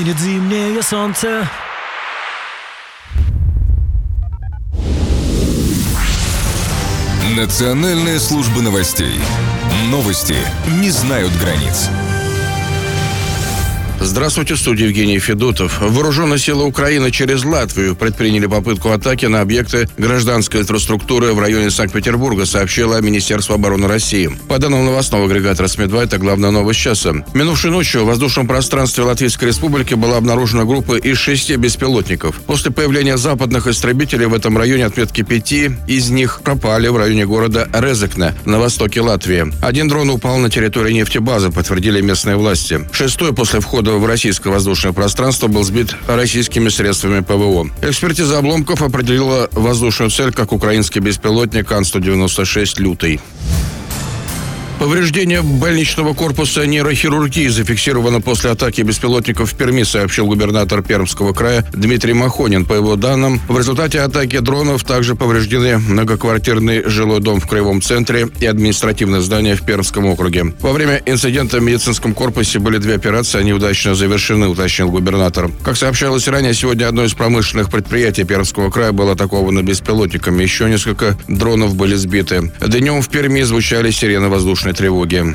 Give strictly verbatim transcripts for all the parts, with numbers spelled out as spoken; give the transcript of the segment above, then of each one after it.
Выглянет зимнее солнце. Национальная служба новостей. Новости не знают границ. Здравствуйте, в студии Евгений Федотов. Вооруженные силы Украины через Латвию предприняли попытку атаки на объекты гражданской инфраструктуры в районе Санкт-Петербурга, сообщило Министерство обороны России. По данным новостного агрегатора СМИ-два, это главная новость часа. Минувшей ночью в воздушном пространстве Латвийской Республики была обнаружена группа из шести беспилотников. После появления западных истребителей в этом районе отметки пяти из них пропали в районе города Резекне на востоке Латвии. Один дрон упал на территории нефтебазы, подтвердили местные власти. Шестой после входа в российское воздушное пространство был сбит российскими средствами ПВО. Экспертиза обломков определила воздушную цель как украинский беспилотник Ан сто девяносто шесть «Лютый». Повреждение больничного корпуса нейрохирургии зафиксировано после атаки беспилотников в Перми, сообщил губернатор Пермского края Дмитрий Махонин. По его данным, в результате атаки дронов также повреждены многоквартирный жилой дом в Краевом центре и административное здание в Пермском округе. Во время инцидента в медицинском корпусе были две операции, они удачно завершены, уточнил губернатор. Как сообщалось ранее, сегодня одно из промышленных предприятий Пермского края было атаковано беспилотниками. Еще несколько дронов были сбиты. Днем в Перми звучали сирены воздушной тревоги.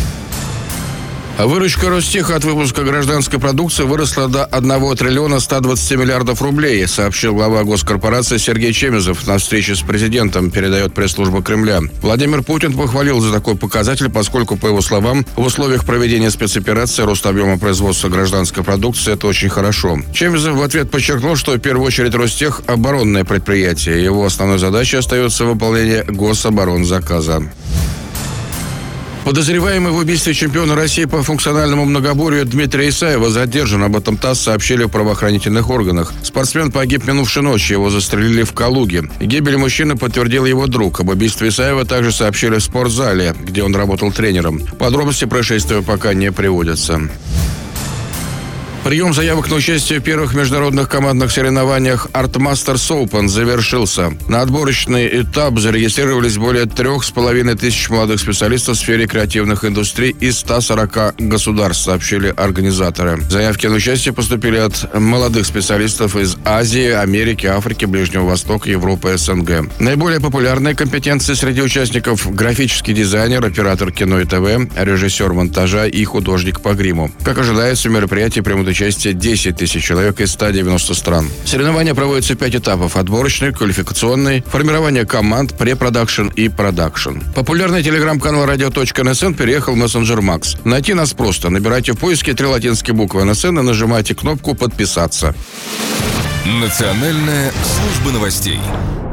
Выручка Ростеха от выпуска гражданской продукции выросла до одного триллиона ста двадцати миллиардов рублей, сообщил глава госкорпорации Сергей Чемезов на встрече с президентом, передает пресс-служба Кремля. Владимир Путин похвалил за такой показатель, поскольку, по его словам, в условиях проведения спецоперации рост объема производства гражданской продукции – это очень хорошо. Чемезов в ответ подчеркнул, что в первую очередь Ростех – оборонное предприятие. Его основной задачей остается выполнение гособоронзаказа. Подозреваемый в убийстве чемпиона России по функциональному многоборью Дмитрия Исаева задержан. Об этом ТАСС сообщили в правоохранительных органах. Спортсмен погиб минувшей ночью. Его застрелили в Калуге. Гибель мужчины подтвердил его друг. Об убийстве Исаева также сообщили в спортзале, где он работал тренером. Подробности происшествия пока не приводятся. Прием заявок на участие в первых международных командных соревнованиях Art Masters Open завершился. На отборочный этап зарегистрировались более трех с половиной тысяч молодых специалистов в сфере креативных индустрий из ста сорока государств, сообщили организаторы. Заявки на участие поступили от молодых специалистов из Азии, Америки, Африки, Ближнего Востока, Европы, СНГ. Наиболее популярные компетенции среди участников – графический дизайнер, оператор кино и ТВ, режиссер монтажа и художник по гриму. Как ожидается, в мероприятии примут участие десять тысяч человек из ста девяноста стран. Соревнования проводятся в пять этапов: отборочный, квалификационный, формирование команд, препродакшн и продакшн. Популярный телеграм-канал радио точка эн эс эн переехал в мессенджер Макс. Найти нас просто. Набирайте в поиске три латинские буквы эн эс эн и нажимайте кнопку «Подписаться». Национальная служба новостей.